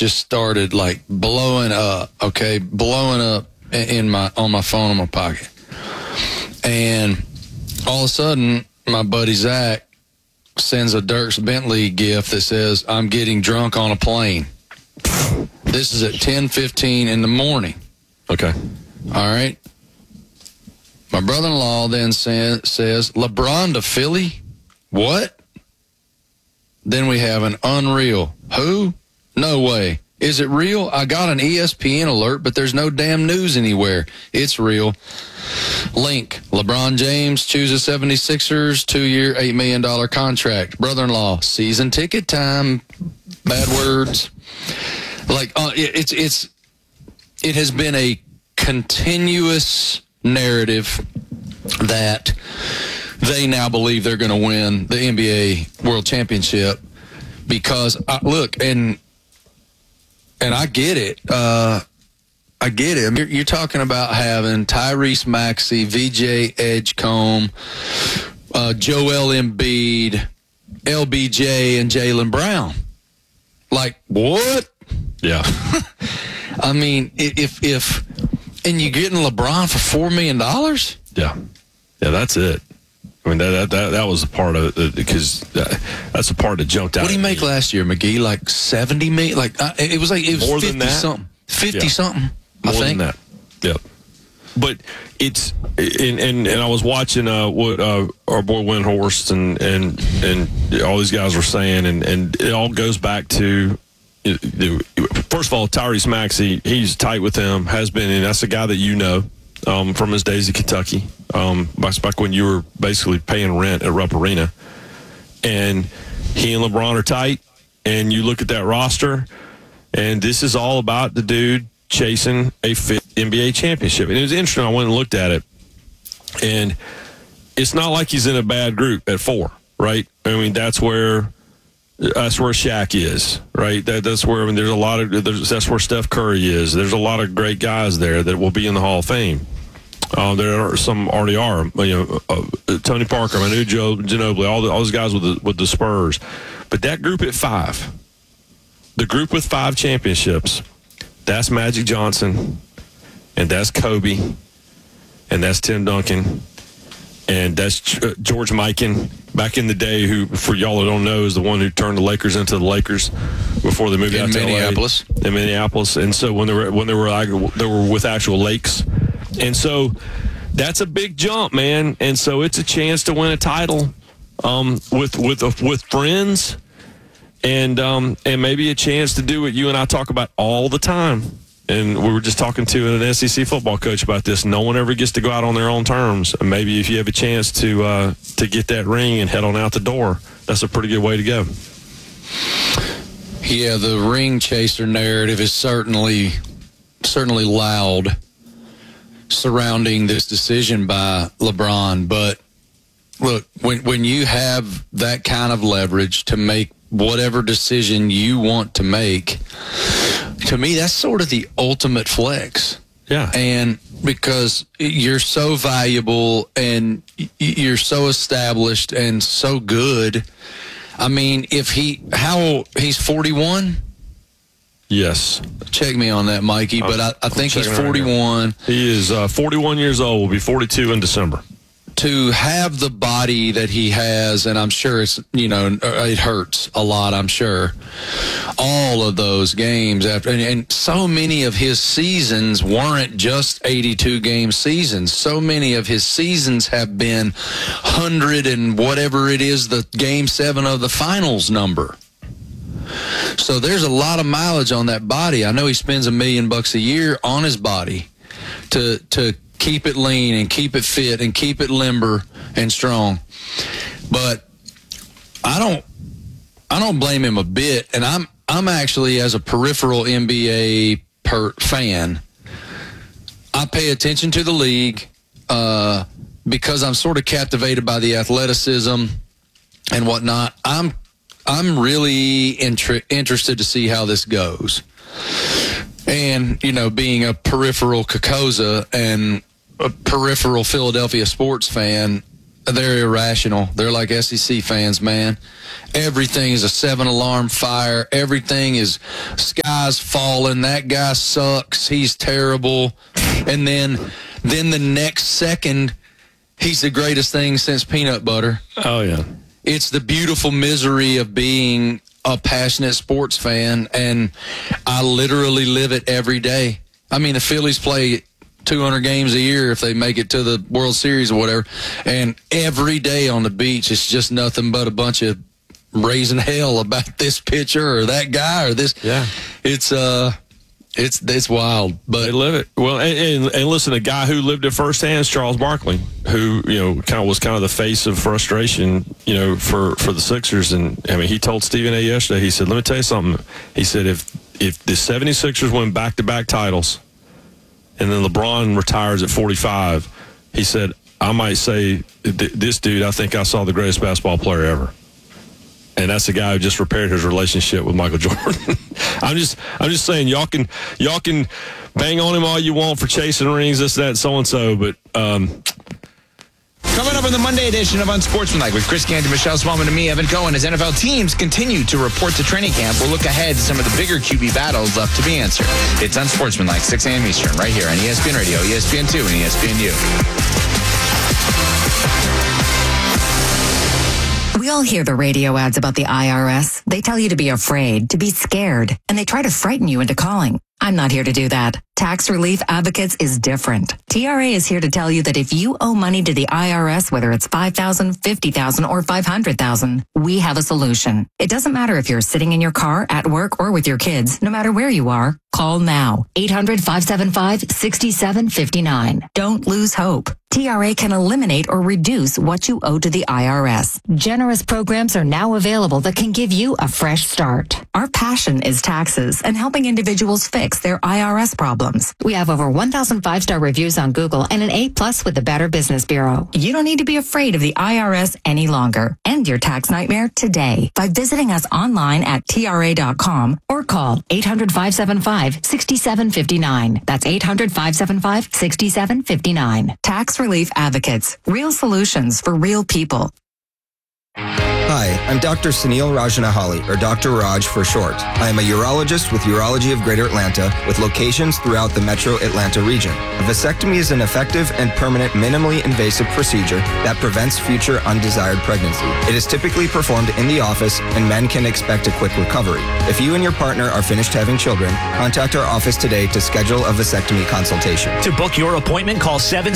just started like blowing up. Okay, blowing up on my phone in my pocket, and all of a sudden, my buddy Zach sends a Dierks Bentley gift that says, "I'm getting drunk on a plane." This is at 10:15 in the morning. Okay. All right. My brother-in-law then says, LeBron to Philly? What? Then we have an unreal. Who? No way. Is it real? I got an ESPN alert, but there's no damn news anywhere. It's real. Link. LeBron James chooses 76ers 2-year, $8 million contract. Brother-in-law. Season ticket time. Bad words. Like, it has been a continuous narrative that they now believe they're going to win the NBA World Championship because, look, and I get it. I get it. I mean, you're talking about having Tyrese Maxey, VJ Edgecombe, Joel Embiid, LBJ, and Jaylen Brown. Like, what? Yeah. I mean, if and you're getting LeBron for $4 million? Yeah, that's it. I mean, that was a part of it because that's a part that jumped out. What did he make last year, McGee? Like $70 million? Like it was more 50 than that. Something, 50 something. More I think. than that. Yep. But it's and I was watching what our boy Windhorst and all these guys were saying, and it all goes back to. First of all, Tyrese Maxey, he's tight with him, has been, and that's a guy that you know from his days in Kentucky, back when you were basically paying rent at Rupp Arena. And he and LeBron are tight, and you look at that roster, and this is all about the dude chasing a fifth NBA championship. And it was interesting. I went and looked at it, and it's not like he's in a bad group at 4, right? I mean, that's where Shaq is, right? That's where, I mean, that's where Steph Curry is. There's a lot of great guys there that will be in the Hall of Fame. There are some already are. Tony Parker, Manu Ginobili, all those guys with the Spurs. But that group at 5, the group with 5 championships, that's Magic Johnson, and that's Kobe, and that's Tim Duncan, and that's George Mikan. Back in the day, who, for y'all that don't know, is the one who turned the Lakers into the Lakers before they moved out to Minneapolis. In Minneapolis, and so when they were with actual lakes, and so that's a big jump, man. And so it's a chance to win a title with friends, and maybe a chance to do what you and I talk about all the time. And we were just talking to an SEC football coach about this. No one ever gets to go out on their own terms. And maybe if you have a chance to get that ring and head on out the door, that's a pretty good way to go. Yeah, the ring chaser narrative is certainly loud surrounding this decision by LeBron. But look, when you have that kind of leverage to make whatever decision you want to make, to me, that's sort of the ultimate flex. Yeah. And because you're so valuable and you're so established and so good. I mean, he's 41? Yes. Check me on that, Mikey, but I think he's 41. Right, he is 41 years old, will be 42 in December. To have the body that he has, and I'm sure it hurts a lot, I'm sure. All of those games and so many of his seasons weren't just 82 game seasons. So many of his seasons have been 100 and whatever it is, the game 7 of the finals number. So there's a lot of mileage on that body. I know he spends $1 million a year on his body to keep it lean and keep it fit and keep it limber and strong. But I don't blame him a bit. And I'm actually, as a peripheral NBA fan, I pay attention to the league because I'm sort of captivated by the athleticism and whatnot. I'm really interested to see how this goes. And, being a peripheral Kokoza and a peripheral Philadelphia sports fan, they're irrational. They're like SEC fans, man. Everything is a 7-alarm fire. Everything is skies falling. That guy sucks. He's terrible. And then the next second, he's the greatest thing since peanut butter. Oh, yeah. It's the beautiful misery of being a passionate sports fan, and I literally live it every day. I mean, the Phillies play 200 games a year if they make it to the World Series or whatever, and every day on the beach it's just nothing but a bunch of raising hell about this pitcher or that guy or this. Yeah, it's wild, but they live it. Well, and listen, a guy who lived it firsthand is Charles Barkley, who was kind of the face of frustration, for the Sixers. And I mean, he told Stephen A. yesterday. He said, "Let me tell you something." He said, "If the 76ers win back-to-back titles, and then LeBron retires at 45, he said, I might say, this dude, I think I saw the greatest basketball player ever." And that's the guy who just repaired his relationship with Michael Jordan. I'm just saying, y'all can bang on him all you want for chasing rings, this, that, so and so, but coming up in the Monday edition of Unsportsmanlike with Chris Canty, Michelle Smallman, and me, Evan Cohen, as NFL teams continue to report to training camp, we'll look ahead to some of the bigger QB battles left to be answered. It's Unsportsmanlike, 6 a.m. Eastern, right here on ESPN Radio, ESPN2, and ESPNU. We all hear the radio ads about the IRS. They tell you to be afraid, to be scared, and they try to frighten you into calling. I'm not here to do that. Tax Relief Advocates is different. TRA is here to tell you that if you owe money to the IRS, whether it's $5,000, $50,000, or $500,000, we have a solution. It doesn't matter if you're sitting in your car, at work, or with your kids. No matter where you are, call now. 800-575-6759. Don't lose hope. TRA can eliminate or reduce what you owe to the IRS. Generous programs are now available that can give you a fresh start. Our passion is taxes and helping individuals fix their IRS problems. We have over 1,000 5-star reviews on Google and an A+ with the Better Business Bureau. You don't need to be afraid of the IRS any longer. End your tax nightmare today by visiting us online at TRA.com or call 800-575-6759. That's 800-575-6759. Tax Relief Advocates. Real solutions for real people. Hi, I'm Dr. Sunil Rajanahali, or Dr. Raj for short. I am a urologist with Urology of Greater Atlanta, with locations throughout the metro Atlanta region. A vasectomy is an effective and permanent minimally invasive procedure that prevents future undesired pregnancy. It is typically performed in the office, and men can expect a quick recovery. If you and your partner are finished having children, contact our office today to schedule a vasectomy consultation. To book your appointment, call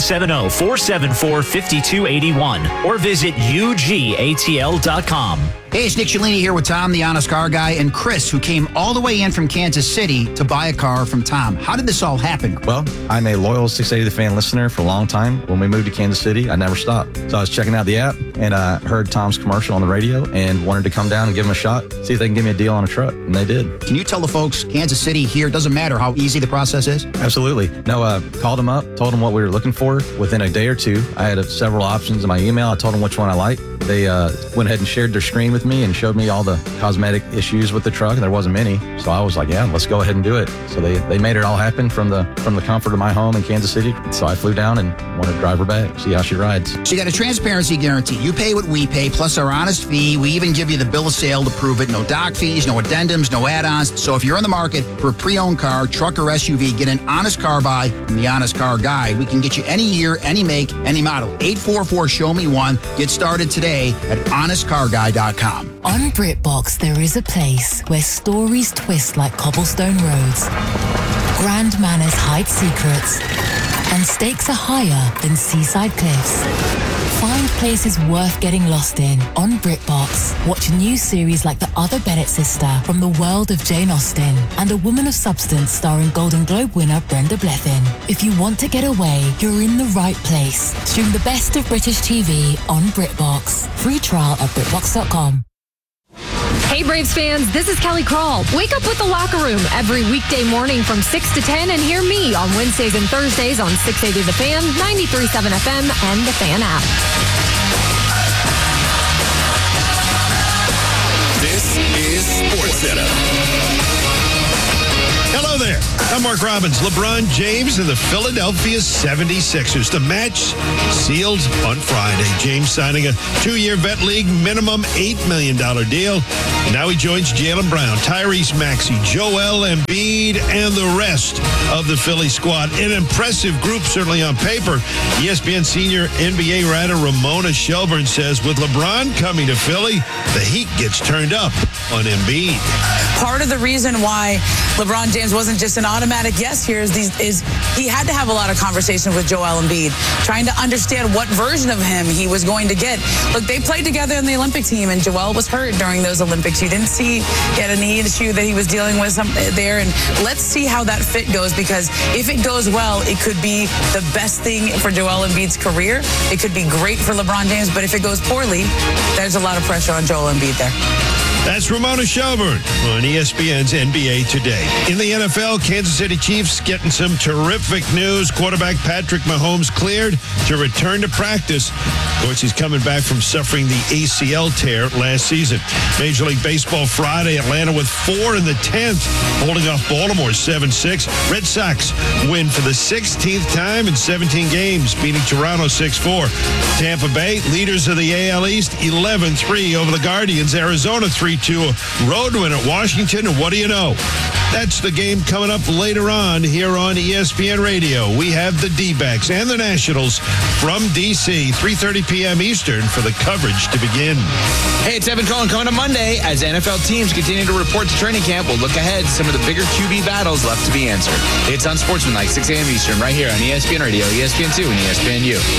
770-474-5281 or visit UGATL.com. Hey, it's Nick Cellini here with Tom, the Honest Car Guy, and Chris, who came all the way in from Kansas City to buy a car from Tom. How did this all happen? Well, I'm a loyal 680 The Fan listener for a long time. When we moved to Kansas City, I never stopped. So I was checking out the app, and I heard Tom's commercial on the radio and wanted to come down and give him a shot, see if they can give me a deal on a truck, and they did. Can you tell the folks, Kansas City here, doesn't matter how easy the process is? Absolutely. No, called them up, told them what we were looking for. Within a day or two, I had several options in my email. I told them which one I liked. They went ahead and shared their screen with me and showed me all the cosmetic issues with the truck, and there wasn't many. So I was like, yeah, let's go ahead and do it. So they made it all happen from the comfort of my home in Kansas City. So I flew down and wanted to drive her back, see how she rides. So you got a transparency guarantee. You pay what we pay, plus our honest fee. We even give you the bill of sale to prove it. No doc fees, no addendums, no add-ons. So if you're in the market for a pre-owned car, truck, or SUV, get an honest car buy from the Honest Car Guy. We can get you any year, any make, any model. 844-SHOW-ME-1. Get started today at honestcarguy.com. On BritBox, there is a place where stories twist like cobblestone roads, grand manners hide secrets, and stakes are higher than seaside cliffs. Find places worth getting lost in on BritBox. Watch new series like The Other Bennett Sister from the world of Jane Austen and A Woman of Substance starring Golden Globe winner Brenda Blethyn. If you want to get away, you're in the right place. Stream the best of British TV on BritBox. Free trial at BritBox.com. Hey Braves fans, this is Kelly Crawl. Wake up with the Locker Room every weekday morning from 6 to 10 and hear me on Wednesdays and Thursdays on 680 The Fan, 93.7 FM, and the Fan app. This is SportsCenter. Hello there. I'm Mark Robbins. LeBron James and the Philadelphia 76ers. The match sealed on Friday. James signing a 2-year vet league minimum $8 million deal. And now he joins Jaylen Brown, Tyrese Maxey, Joel Embiid, and the rest of the Philly squad. An impressive group, certainly on paper. ESPN senior NBA writer Ramona Shelburne says with LeBron coming to Philly, the heat gets turned up on Embiid. Part of the reason why LeBron James wasn't just an automatic yes here is he had to have a lot of conversation with Joel Embiid, trying to understand what version of him he was going to get. Look, they played together in the Olympic team, and Joel was hurt during those Olympics. You didn't see he had a knee issue that he was dealing with there, and let's see how that fit goes, because if it goes well, it could be the best thing for Joel Embiid's career. It could be great for LeBron James, but if it goes poorly, there's a lot of pressure on Joel Embiid there. That's Ramona Shelburne on ESPN's NBA Today. In the NFL, Kansas City Chiefs getting some terrific news. Quarterback Patrick Mahomes cleared to return to practice. Of course, he's coming back from suffering the ACL tear last season. Major League Baseball Friday, Atlanta with 4 in the 10th, holding off Baltimore 7-6. Red Sox win for the 16th time in 17 games, beating Toronto 6-4. Tampa Bay, leaders of the AL East, 11-3 over the Guardians. Arizona 3-2 road win at Washington. And what do you know? That's the game coming up later on here on ESPN Radio. We have the D-backs and the Nationals from D.C., 3:30 p.m. Eastern for the coverage to begin. Hey, it's Evan Cohen coming on Monday. As NFL teams continue to report to training camp, we'll look ahead to some of the bigger QB battles left to be answered. It's Unsportsmanlike, 6 a.m. Eastern, right here on ESPN Radio, ESPN2, and ESPNU.